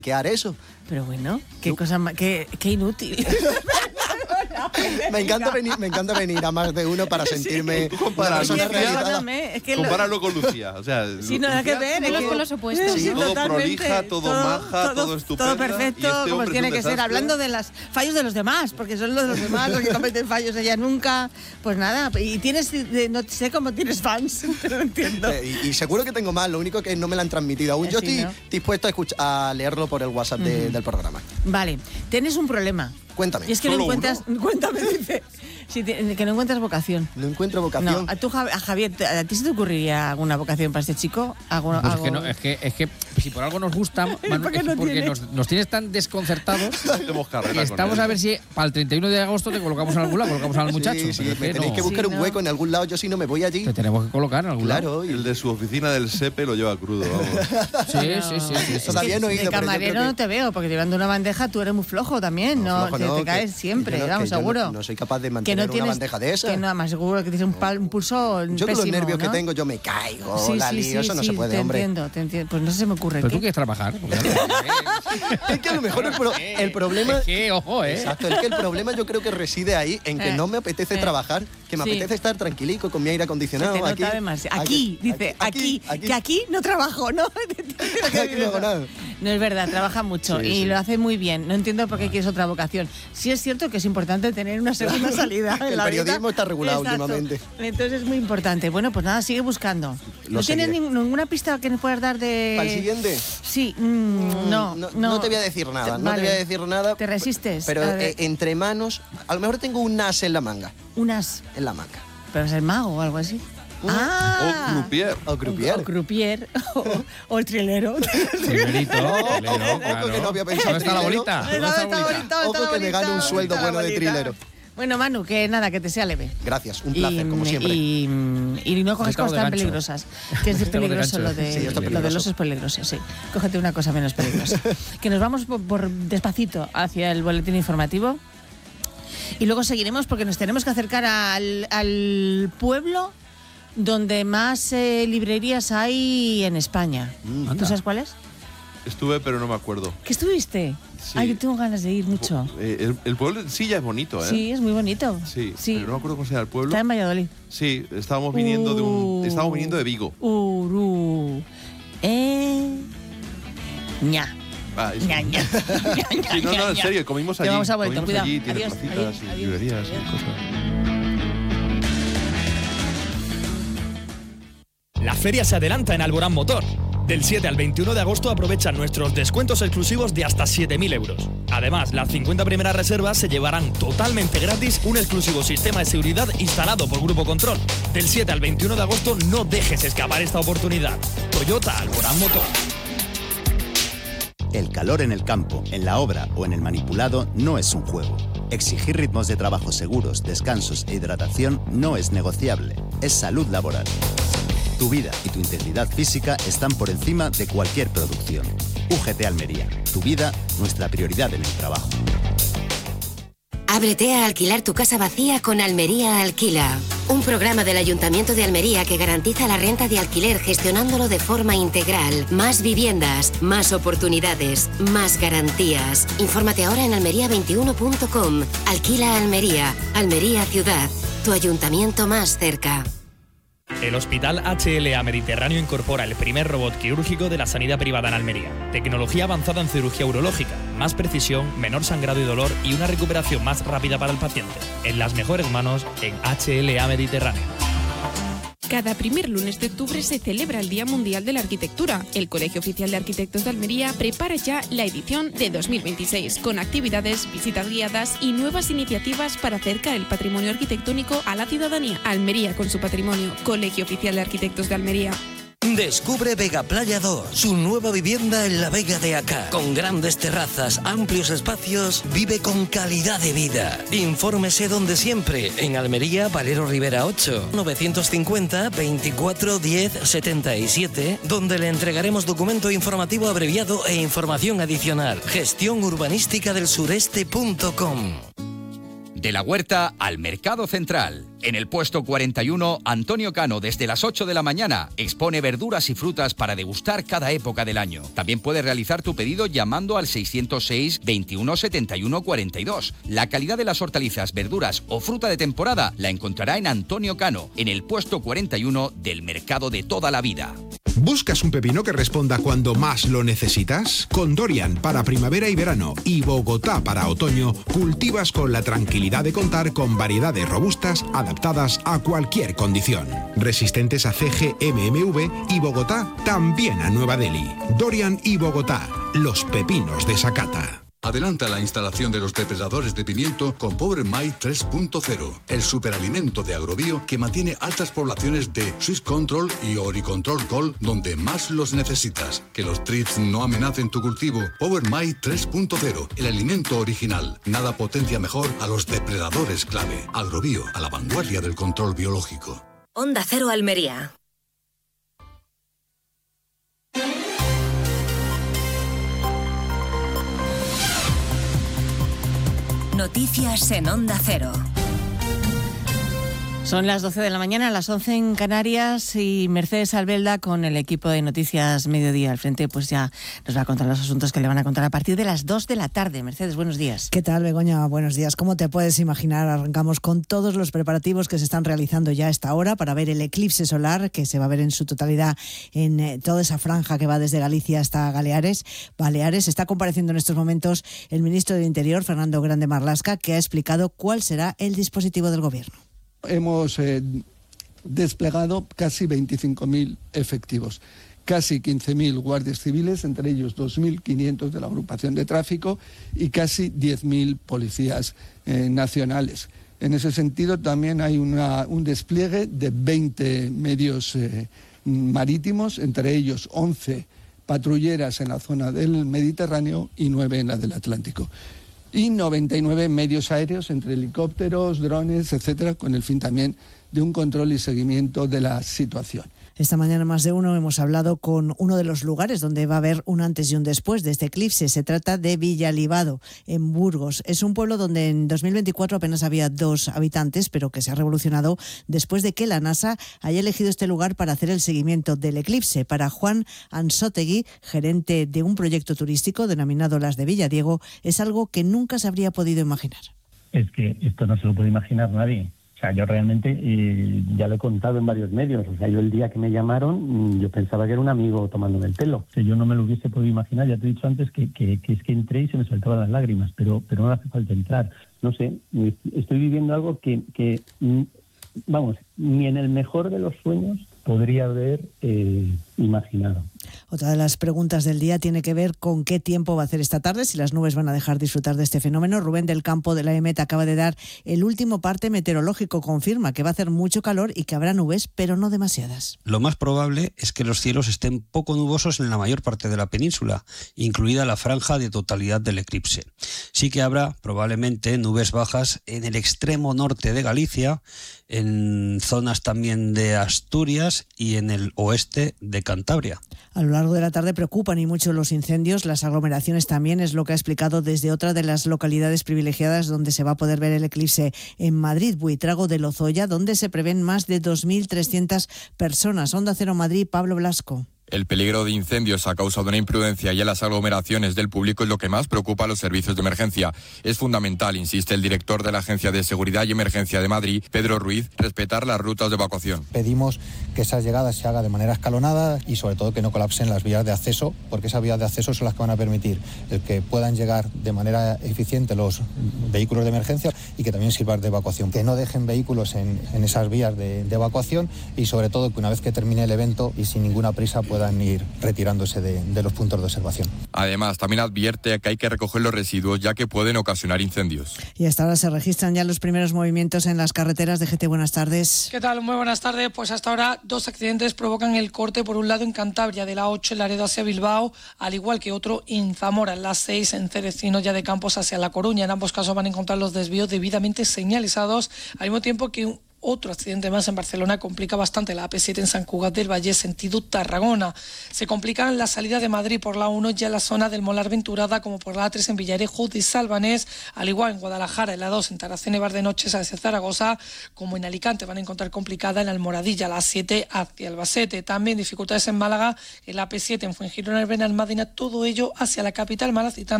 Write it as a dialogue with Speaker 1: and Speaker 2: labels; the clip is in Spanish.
Speaker 1: quedar eso.
Speaker 2: Pero bueno, qué cosa más, qué inútil.
Speaker 1: Me encanta venir a más de uno para sentirme una persona realizada.
Speaker 3: Compáralo con Lucía. O sea,
Speaker 2: sí, no hay que ver.
Speaker 4: Es con los opuestos.
Speaker 3: Sí, todo prolija, todo maja, todo estupendo.
Speaker 2: Todo perfecto, como tiene que ser. Hablando de los fallos de los demás, porque son los de los demás los que cometen fallos, ella nunca. Pues nada, y tienes, no sé cómo tienes fans, pero no entiendo.
Speaker 1: Y seguro que tengo más, lo único que no me lo han transmitido aún. Yo estoy dispuesto a leerlo por el WhatsApp del programa.
Speaker 2: Vale, tienes un problema.
Speaker 1: Cuéntame.
Speaker 2: Y es que no encuentras... Cuéntame, dice. Que no encuentras vocación.
Speaker 1: No encuentro vocación.
Speaker 2: No, a Javier, ¿a ti se te ocurriría alguna vocación para este chico?
Speaker 5: Pues es que si por algo nos gusta, Manu, porque nos tienes tan desconcertados que estamos a ver si para el 31 de agosto te colocamos en algún lado, colocamos al muchacho.
Speaker 1: Sí, me tenéis que buscar un hueco en algún lado, yo si no me voy allí.
Speaker 5: Te tenemos que colocar en algún lado.
Speaker 3: Y el de su oficina del SEPE lo lleva crudo, vamos.
Speaker 5: Sí.
Speaker 1: Todavía no he ido.
Speaker 2: De camarero no te veo, porque llevando una bandeja tú eres muy flojo también, ¿no? Te caes siempre, vamos, seguro.
Speaker 1: No soy capaz de mantener una bandeja de esa.
Speaker 2: Que no, más seguro que tienes un pulso
Speaker 1: yo
Speaker 2: pésimo,
Speaker 1: con los nervios
Speaker 2: ¿no?
Speaker 1: que tengo, yo me caigo, la lío, eso no se puede, hombre.
Speaker 2: Te entiendo. Pues no se me ocurre.
Speaker 5: Pero tú quieres trabajar.
Speaker 1: Es que a lo mejor el problema...
Speaker 5: Es que, ojo,
Speaker 1: Exacto, es que el problema yo creo que reside ahí, en que no me apetece trabajar, que me apetece estar tranquilico con mi aire acondicionado.
Speaker 2: Aquí, que aquí no trabajo, ¿no?
Speaker 1: Aquí no hago nada.
Speaker 2: No es verdad, trabaja mucho y lo hace muy bien. No entiendo por qué quieres otra vocación. Sí es cierto que es importante tener una segunda salida en la vida.
Speaker 1: El periodismo está regulado últimamente.
Speaker 2: Entonces es muy importante. Bueno, pues nada, sigue buscando. ¿No tienes ninguna pista que nos puedas dar de...?
Speaker 1: ¿Para el siguiente?
Speaker 2: Sí,
Speaker 1: no te voy a decir nada, no te voy a decir nada.
Speaker 2: ¿Te resistes?
Speaker 1: Pero entre manos, a lo mejor tengo un as en la manga.
Speaker 2: ¿Un as?
Speaker 1: En la manga.
Speaker 2: ¿Pero es el mago o algo así?
Speaker 3: O
Speaker 1: crupier.
Speaker 2: O el trilero.
Speaker 5: Trilerito.
Speaker 1: Ojo que no había pensado.
Speaker 5: ¿Dónde está la bolita?
Speaker 1: Ojo que me gane un sueldo bueno de trilero.
Speaker 2: Bueno, Manu, que nada, que te sea leve.
Speaker 1: Gracias, un placer, como siempre.
Speaker 2: Y no coges cosas tan peligrosas. Que es peligroso lo del oso es peligroso, sí. Cógete una cosa menos peligrosa. Que nos vamos por despacito hacia el boletín informativo. Y luego seguiremos porque nos tenemos que acercar al pueblo donde más librerías hay en España. ¿Tú sabes cuál es?
Speaker 3: Estuve, pero no me acuerdo.
Speaker 2: ¿Qué estuviste?
Speaker 3: Sí.
Speaker 2: Ay, yo tengo ganas de ir mucho.
Speaker 3: El pueblo sí ya es bonito, ¿eh?
Speaker 2: Sí, es muy bonito.
Speaker 3: Sí, pero no me acuerdo cómo se llama el pueblo.
Speaker 2: Está en Valladolid.
Speaker 3: Sí, estábamos viniendo de Vigo.
Speaker 2: Ña.
Speaker 3: Ña. Sí, no, en serio, comimos allí.
Speaker 2: Vamos a vuelto, cuidado.
Speaker 3: Allí, tiene placitas y librerías y cosas.
Speaker 6: La feria se adelanta en Alborán Motor. Del 7 al 21 de agosto aprovecha nuestros descuentos exclusivos de hasta 7.000 euros. Además, las 50 primeras reservas se llevarán totalmente gratis un exclusivo sistema de seguridad instalado por Grupo Control. Del 7 al 21 de agosto no dejes escapar esta oportunidad. Toyota Alborán Motor.
Speaker 7: El calor en el campo, en la obra o en el manipulado no es un juego. Exigir ritmos de trabajo seguros, descansos e hidratación no es negociable. Es salud laboral. Tu vida y tu integridad física están por encima de cualquier producción. UGT Almería. Tu vida, nuestra prioridad en el trabajo.
Speaker 8: Ábrete a alquilar tu casa vacía con Almería Alquila. Un programa del Ayuntamiento de Almería que garantiza la renta de alquiler gestionándolo de forma integral. Más viviendas, más oportunidades, más garantías. Infórmate ahora en almería21.com. Alquila Almería. Almería Ciudad. Tu ayuntamiento más cerca.
Speaker 6: El Hospital HLA Mediterráneo incorpora el primer robot quirúrgico de la sanidad privada en Almería. Tecnología avanzada en cirugía urológica, más precisión, menor sangrado y dolor y una recuperación más rápida para el paciente. En las mejores manos, en HLA Mediterráneo.
Speaker 4: Cada primer lunes de octubre se celebra el Día Mundial de la Arquitectura. El Colegio Oficial de Arquitectos de Almería prepara ya la edición de 2026, con actividades, visitas guiadas y nuevas iniciativas para acercar el patrimonio arquitectónico a la ciudadanía. Almería con su patrimonio. Colegio Oficial de Arquitectos de Almería.
Speaker 9: Descubre Vega Playa 2, su nueva vivienda en la Vega de Acá. Con grandes terrazas, amplios espacios, vive con calidad de vida. Infórmese donde siempre, en Almería, Valero Rivera 8, 950 24 10 77, donde le entregaremos documento informativo abreviado e información adicional. Gestión urbanística del sureste.com.
Speaker 10: De la huerta al mercado central. En el puesto 41, Antonio Cano, desde las 8 de la mañana, expone verduras y frutas para degustar cada época del año. También puedes realizar tu pedido llamando al 606 21 71 42. La calidad de las hortalizas, verduras o fruta de temporada la encontrará en Antonio Cano, en el puesto 41 del mercado de toda la vida.
Speaker 11: ¿Buscas un pepino que responda cuando más lo necesitas? Con Dorian para primavera y verano y Bogotá para otoño, cultivas con la tranquilidad de contar con variedades robustas adaptadas a cualquier condición. Resistentes a CG, MMV y Bogotá también a Nueva Delhi. Dorian y Bogotá, los pepinos de Sakata.
Speaker 12: Adelanta la instalación de los depredadores de pimiento con Power My 3.0, el superalimento de Agrobio que mantiene altas poblaciones de Swiss Control y Oricontrol Gold donde más los necesitas. Que los thrips no amenacen tu cultivo. Power My 3.0, el alimento original. Nada potencia mejor a los depredadores clave. Agrobio, a la vanguardia del control biológico.
Speaker 8: Onda Cero Almería. Noticias en Onda Cero.
Speaker 2: Son las 12 de la mañana, las 11 en Canarias, y Mercedes Albelda con el equipo de Noticias Mediodía al frente, pues ya nos va a contar los asuntos que le van a contar a partir de las 2 de la tarde. Mercedes, buenos días.
Speaker 13: ¿Qué tal, Begoña? Buenos días. Como te puedes imaginar, arrancamos con todos los preparativos que se están realizando ya a esta hora para ver el eclipse solar, que se va a ver en su totalidad en toda esa franja que va desde Galicia hasta Baleares. Está compareciendo en estos momentos el ministro de Interior, Fernando Grande Marlaska, que ha explicado cuál será el dispositivo del Gobierno.
Speaker 14: Hemos desplegado casi 25.000 efectivos, casi 15.000 guardias civiles, entre ellos 2.500 de la agrupación de tráfico y casi 10.000 policías nacionales. En ese sentido también hay un despliegue de 20 medios marítimos, entre ellos 11 patrulleras en la zona del Mediterráneo y 9 en la del Atlántico. Y 99 medios aéreos entre helicópteros, drones, etcétera, con el fin también de un control y seguimiento de la situación.
Speaker 13: Esta mañana más de uno hemos hablado con uno de los lugares donde va a haber un antes y un después de este eclipse. Se trata de Villalibado, en Burgos. Es un pueblo donde en 2024 apenas había 2 habitantes, pero que se ha revolucionado después de que la NASA haya elegido este lugar para hacer el seguimiento del eclipse. Para Juan Ansótegui, gerente de un proyecto turístico denominado Las de Villadiego, es algo que nunca se habría podido imaginar.
Speaker 15: Es que esto no se lo puede imaginar nadie. O sea, yo realmente ya lo he contado en varios medios. O sea, yo el día que me llamaron, yo pensaba que era un amigo tomándome el pelo. O sea, yo no me lo hubiese podido imaginar. Ya te he dicho antes que es que entré y se me saltaban las lágrimas, pero no hace falta entrar. No sé, estoy viviendo algo que vamos, ni en el mejor de los sueños podría haber imaginado.
Speaker 13: Otra de las preguntas del día tiene que ver con qué tiempo va a hacer esta tarde, si las nubes van a dejar disfrutar de este fenómeno. Rubén del Campo de la EMET acaba de dar el último parte meteorológico. Confirma que va a hacer mucho calor y que habrá nubes, pero no demasiadas.
Speaker 16: Lo más probable es que los cielos estén poco nubosos en la mayor parte de la península, incluida la franja de totalidad del eclipse. Sí que habrá probablemente nubes bajas en el extremo norte de Galicia, en zonas también de Asturias y en el oeste de Cantabria.
Speaker 13: A lo largo de la tarde preocupan y mucho los incendios, las aglomeraciones también, es lo que ha explicado desde otra de las localidades privilegiadas donde se va a poder ver el eclipse en Madrid, Buitrago de Lozoya, donde se prevén más de 2.300 personas. Onda Cero Madrid, Pablo Blasco.
Speaker 17: El peligro de incendios a causa de una imprudencia y a las aglomeraciones del público es lo que más preocupa a los servicios de emergencia. Es fundamental, insiste el director de la Agencia de Seguridad y Emergencia de Madrid, Pedro Ruiz, respetar las rutas de evacuación.
Speaker 18: Pedimos que esas llegadas se hagan de manera escalonada y sobre todo que no colapsen las vías de acceso, porque esas vías de acceso son las que van a permitir el que puedan llegar de manera eficiente los vehículos de emergencia y que también sirvan de evacuación. Que no dejen vehículos en esas vías de evacuación y sobre todo que una vez que termine el evento y sin ninguna prisa puedan ir retirándose de los puntos de observación.
Speaker 17: Además, también advierte que hay que recoger los residuos ya que pueden ocasionar incendios.
Speaker 13: Y hasta ahora se registran ya los primeros movimientos en las carreteras. DGT, buenas tardes.
Speaker 19: ¿Qué tal? Muy buenas tardes. Pues hasta ahora 2 accidentes provocan el corte, por un lado en Cantabria, de la 8 en Laredo hacia Bilbao, al igual que otro en Zamora, en la 6 en Cerecino ya de Campos hacia La Coruña. En ambos casos van a encontrar los desvíos debidamente señalizados, al mismo tiempo que otro accidente más en Barcelona complica bastante la AP7 en Sant Cugat del Vallès, sentido Tarragona. Se complican la salida de Madrid por la 1 ya en la zona del Molar Venturada, como por la A3 en Villarejo de Salvanés, al igual en Guadalajara, en la 2 en Tarracena y Bar de Noches hacia Zaragoza, como en Alicante van a encontrar complicada en Almoradilla, la 7 hacia Albacete. También dificultades en Málaga, en la AP7 en Fuengirola, en Benalmádena, todo ello hacia la capital malacitana.